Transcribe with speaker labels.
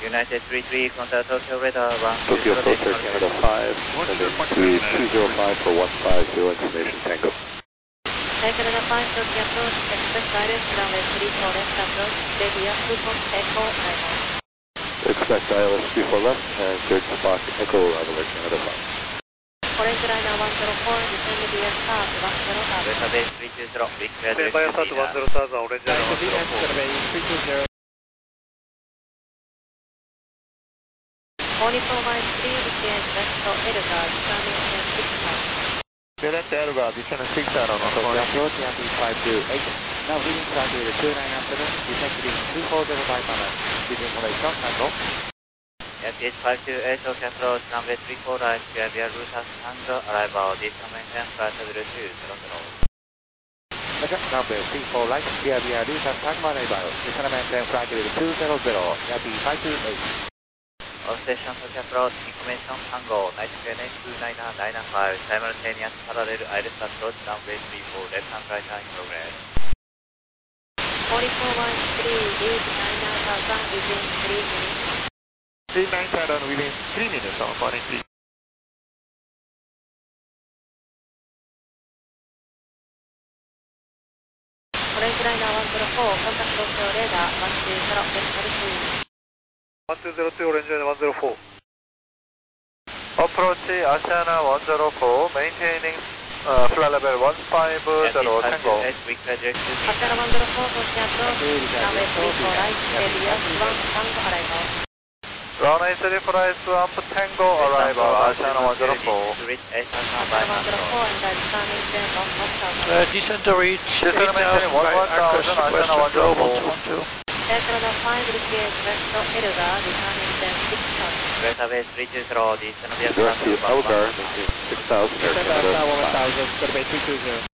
Speaker 1: United 33, contact Tokyo radar 120.
Speaker 2: Tokyo approach Canada 5, sending to 205 for 150, information Tango.
Speaker 3: Canada 5, Tokyo approach, expect direct runway 34 left approach, Devia, Lupon, Echo, arrival.
Speaker 2: Expect ILS 34 left and good spot Echo arrival at Canada 5.
Speaker 3: Orange liner 104, descend via start 10 up.
Speaker 1: Delta base 320, request
Speaker 4: Stand by start 10,000, orange liner 104.
Speaker 3: Monitor line 3, descend west to Elga, descending 6 up.
Speaker 4: Delta Elga, descend 6 out on
Speaker 5: Tokyo approach, Yankee 528. Now reading traffic 29 afternoon, detecting 2405 miles. Give information, Tango.
Speaker 1: Yankee 528, Tokyo approach, runway 34 right, square via route as Tango, arrival, information flight 0200.
Speaker 5: Roger, runway 34 right, via route as Tango, arrival. Descend flight 200, Yankee 528.
Speaker 1: All station Tokyo approach, information Tango, night square name 29995, simultaneous parallel ILS approach, runway 34, left hand right hand in progress.
Speaker 3: Monitor line 3, read 9000 within 3 minutes.
Speaker 4: 39,000 within 3 minutes on morning 3.
Speaker 3: Orange liner 104, contact Tokyo radar 120,
Speaker 4: 1202, orange liner 104. Approach Asiana 104, maintaining flight level 150 Tango.
Speaker 3: Asiana 104, Tokyo approach, runway 34 right, Devia, 1 Tango, arrival.
Speaker 4: Runway 34 right, up Tango, arrival, Asiana 104.
Speaker 1: To reach 8,000 by
Speaker 3: Asiana 104,
Speaker 1: control.
Speaker 3: and descending 10,000.
Speaker 6: Descent to reach
Speaker 4: Descend
Speaker 6: 8,000
Speaker 4: maintaining
Speaker 6: by
Speaker 4: 11,000,
Speaker 6: Arcus,
Speaker 4: Asiana
Speaker 6: Western Global
Speaker 4: 104.
Speaker 6: 22.
Speaker 3: Canada 5, descend west to Elga, descending 6 up.
Speaker 1: Delta base 320, descend via
Speaker 2: Direct to
Speaker 1: Tango,
Speaker 2: Elgar, maintain 6,000 Air
Speaker 5: Descend
Speaker 2: Canada 5.
Speaker 5: 1000, Survey 220.